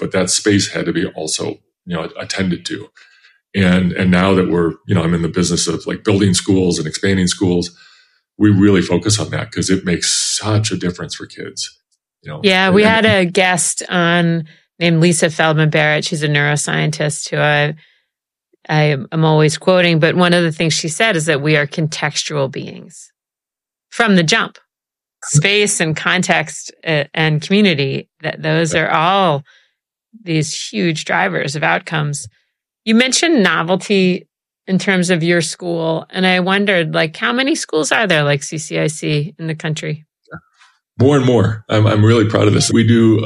but that space had to be also, attended to. And now that we're, I'm in the business of like building schools and expanding schools, we really focus on that because it makes such a difference for kids. Yeah, we had a guest on named Lisa Feldman Barrett. She's a neuroscientist who I'm always quoting, but one of the things she said is that we are contextual beings from the jump. Space and context and community, that those are all these huge drivers of outcomes. You mentioned novelty in terms of your school, and I wondered, like, how many schools are there like CCIC in the country? More and more. I'm really proud of this. We do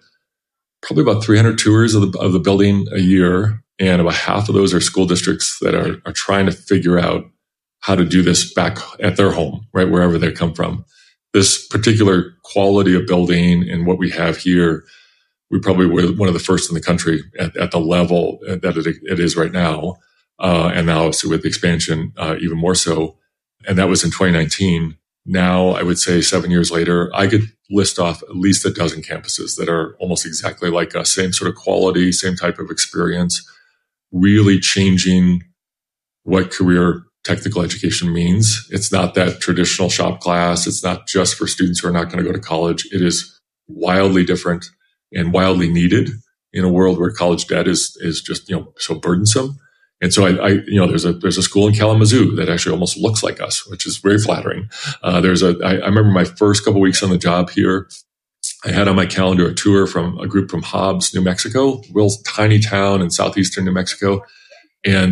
probably about 300 tours of the building a year, and about half of those are school districts that are trying to figure out how to do this back at their home, right, wherever they come from. This particular quality of building and what we have here, we probably were one of the first in the country at the level that it is right now. And now obviously with the expansion, even more so. And that was in 2019. Now, I would say 7 years later, I could list off at least a dozen campuses that are almost exactly like us, same sort of quality, same type of experience, really changing what career technical education means. It's not that traditional shop class. It's not just for students who are not going to go to college. It is wildly different and wildly needed in a world where college debt is just, so burdensome. And so there's a school in Kalamazoo that actually almost looks like us, which is very flattering. I remember my first couple of weeks on the job here, I had on my calendar a tour from a group from Hobbs, New Mexico, real tiny town in southeastern New Mexico. And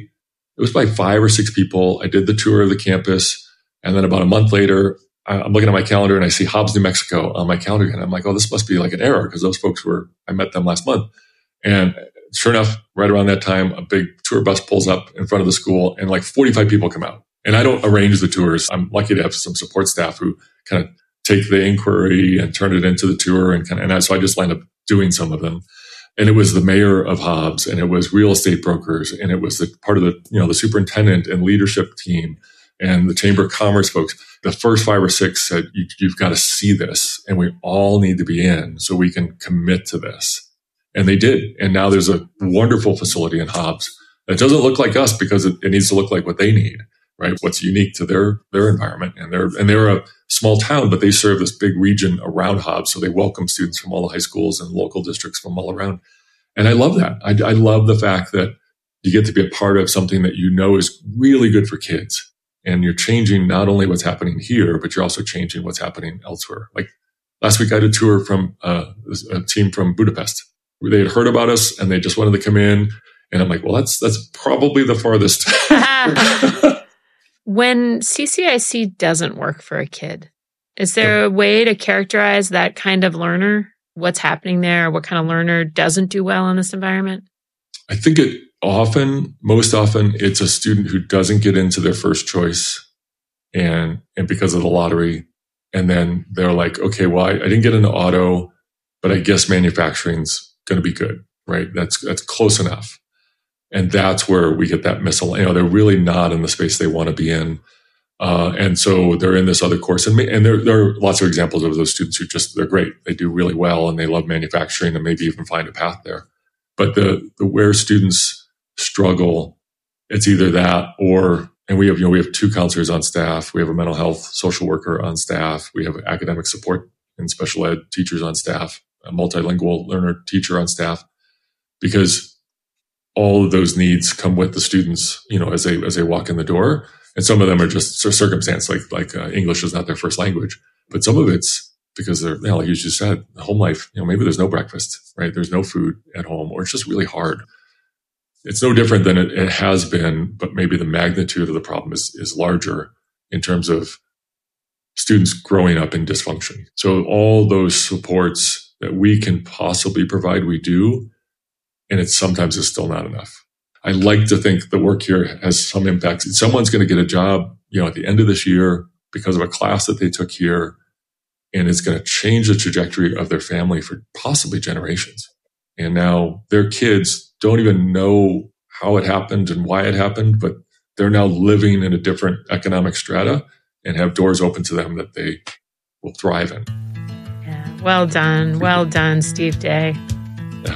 it was like 5 or 6 people. I did the tour of the campus. And then about a month later, I'm looking at my calendar and I see Hobbs, New Mexico on my calendar. And I'm like, oh, this must be like an error because those folks I met them last month. And sure enough, right around that time, a big tour bus pulls up in front of the school and like 45 people come out. And I don't arrange the tours. I'm lucky to have some support staff who kind of take the inquiry and turn it into the tour. So I just lined up doing some of them. And it was the mayor of Hobbs, and it was real estate brokers, and it was part of the superintendent and leadership team and the Chamber of Commerce folks. The first 5 or 6 said, you've got to see this, and we all need to be in so we can commit to this. And they did. And now there's a wonderful facility in Hobbs that doesn't look like us because it needs to look like what they need, right? What's unique to their environment. And they're a small town, but they serve this big region around Hobbs. So they welcome students from all the high schools and local districts from all around. And I love that. I love the fact that you get to be a part of something that is really good for kids. And you're changing not only what's happening here, but you're also changing what's happening elsewhere. Like last week, I did a tour from a team from Budapest. They had heard about us and they just wanted to come in. And I'm like, well, that's probably the farthest. When CCIC doesn't work for a kid, is there a way to characterize that kind of learner? What's happening there? What kind of learner doesn't do well in this environment? I think most often, it's a student who doesn't get into their first choice and because of the lottery. And then they're like, okay, well, I didn't get into auto, but I guess manufacturing's going to be good, right? That's close enough. And that's where we get that misalignment. They're really not in the space they want to be in. And so they're in this other course. And there are lots of examples of those students who they're great. They do really well and they love manufacturing and maybe even find a path there. But the where students struggle, it's either that and we have 2 counselors on staff. We have a mental health social worker on staff. We have academic support and special ed teachers on staff, a multilingual learner teacher on staff, because all of those needs come with the students, as they walk in the door. And some of them are just circumstance, like English is not their first language. But some of it's because they're, like you just said, home life, maybe there's no breakfast, right? There's no food at home, or it's just really hard. It's no different than it has been, but maybe the magnitude of the problem is larger in terms of students growing up in dysfunction. So all those supports that we can possibly provide, we do, and it sometimes is still not enough. I like to think the work here has some impact. Someone's going to get a job, at the end of this year because of a class that they took here, and it's going to change the trajectory of their family for possibly generations. And now their kids don't even know how it happened and why it happened, but they're now living in a different economic strata and have doors open to them that they will thrive in. Yeah. Well done, Steve Day.